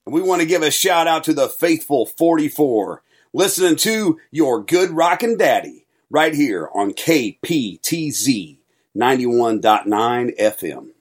And we want to give a shout out to the faithful 44, listening to your good rockin' daddy right here on KPTZ 91.9 FM.